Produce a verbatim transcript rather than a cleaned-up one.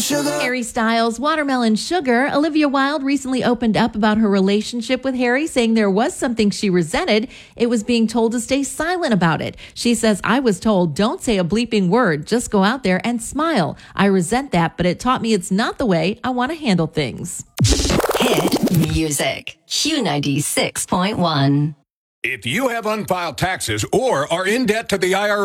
sugar. Harry Styles, Watermelon Sugar. Olivia Wilde recently opened up about her relationship with Harry, saying there was something she resented. It was being told to stay silent about it. She says, I was told, don't say a bleeping word. Just go out there and smile. I resent that, but it taught me it's not the way I want to handle things. Hit music. Q ninety-six point one. If you have unfiled taxes or are in debt to the I R S,